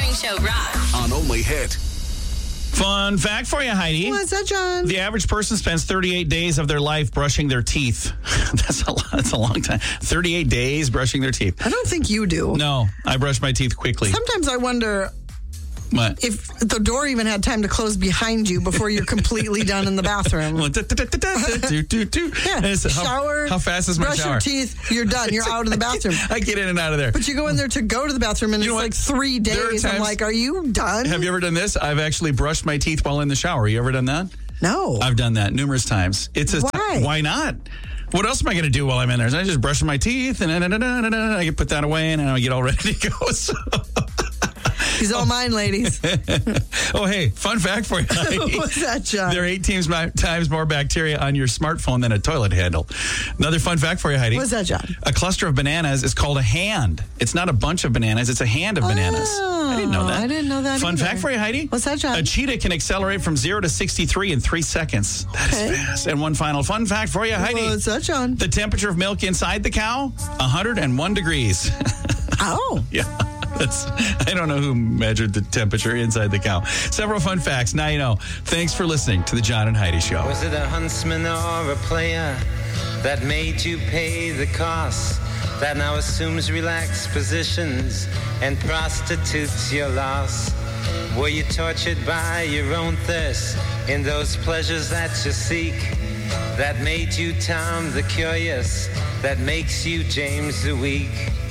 Morning Show rocks. On Only Hit. Fun fact for you, Heidi. What's that, John? The average person spends 38 days of their life brushing their teeth. That's a lot. That's a long time. 38 days brushing their teeth. I don't think you do. No, I brush my teeth quickly. Sometimes I wonder What? if the door even had time to close behind you before you're completely done in the bathroom. Yeah. Shower. How fast is my brush shower? your teeth. You're done. You're out of the bathroom. I get in and out of there. But you go in there to go to the bathroom, and You know it's what? like 3 There are days. I'm times- like, are you done? Have you ever done this? I've actually brushed my teeth while in the shower. You ever done that? No. I've done that numerous times. It's a Why? Why not? What else am I going to do while I'm in there? I just brush my teeth and I can put that away and I get all ready to go. So. He's all mine, ladies. Oh, hey, fun fact for you. What's that, John? There are 8 times more bacteria on your smartphone than a toilet handle. Another fun fact for you, Heidi. What's that, John? A cluster of bananas is called a hand. It's not a bunch of bananas. It's a hand of bananas. I didn't know that. I didn't know that Fun either. fact for you, Heidi. What's that, John? A cheetah can accelerate from 0 to 63 in 3 seconds. That is fast. And one final fun fact for you, Heidi. What's that, John? The temperature of milk inside the cow, 101 degrees. Oh. Yeah. I don't know who measured the temperature inside the cow. Several fun facts. Now you know. Thanks for listening to the John and Heidi Show. Was it a huntsman or a player that made you pay the cost, that now assumes relaxed positions and prostitutes your loss? Were you tortured by your own thirst in those pleasures that you seek, that made you Tom the Curious, that makes you James the Weak?